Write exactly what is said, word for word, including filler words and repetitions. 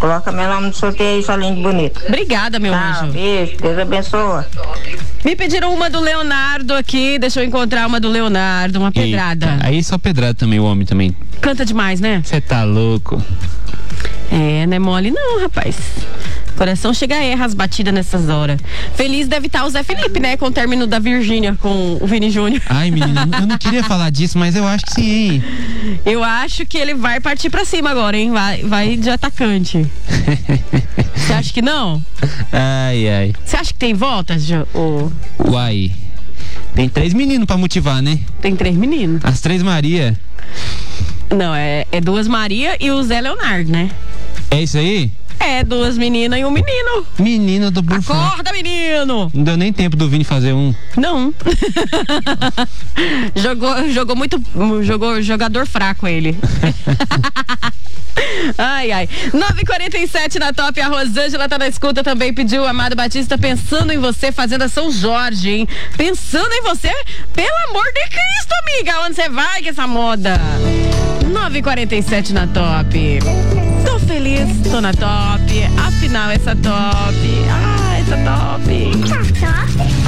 Coloca meu nome no sorteio aí, sua linda e bonita. Obrigada, meu Tchau, anjo. beijo, Deus abençoe. Me pediram uma do Leonardo aqui, deixa eu encontrar uma do Leonardo, uma pedrada. Eita, aí só pedrada também, o homem também. Canta demais, né? Você tá louco. É, não é mole não, rapaz. Coração chega a errar as batidas nessas horas. Feliz deve estar o Zé Felipe, né? Com o término da Virgínia com o Vini Júnior. Ai, menina, eu não queria falar disso, mas eu acho que sim, hein? Eu acho que ele vai partir pra cima agora, hein? Vai, vai de atacante. Você acha que não? Ai, ai. Você acha que tem volta, Jo? Ou... Uai. Tem três meninos pra motivar, né? Tem três meninos. As três Maria. Não, é, é duas Maria e o Zé Leonardo, né? É isso aí? É, duas meninas e um menino. Menino do Burfão. Acorda, menino! Não deu nem tempo do Vini fazer um. Não. jogou, jogou muito. Jogou jogador fraco ele. Ai, ai. nove e quarenta e sete na Top. A Rosângela tá na escuta também. Pediu o Amado Batista, pensando em você, Fazenda São Jorge, hein? Pensando em você, pelo amor de Cristo, amiga. Onde você vai com essa moda? nove e quarenta e sete na Top. Tô feliz, tô na Top. Afinal, essa Top. Ah, essa Top. Top.